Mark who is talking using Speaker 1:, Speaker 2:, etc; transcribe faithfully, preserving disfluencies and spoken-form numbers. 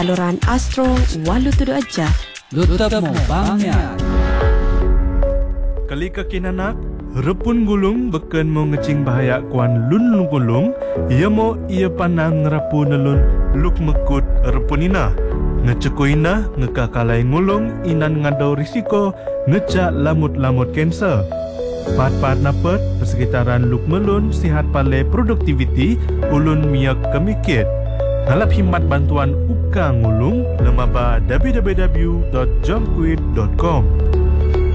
Speaker 1: saluran Astro Walu Tudu Aja.
Speaker 2: Tutup mo bangnya.
Speaker 3: Kali kakinanak, repun gulung beken mo ngecing bahaya kuan lun gulung, ia mo ia panang ngerapu nelun luk mekut repunina. Ngecekoina ngekakalai ngulung inan ngadau risiko ngecak lamut-lamut kanser. Pat-pat napet persekitaran luk melun sihat pale produktiviti ulun miak kemikit. Ngalap himat bantuan uka ngulung lemaba w w w dot jomquid dot com.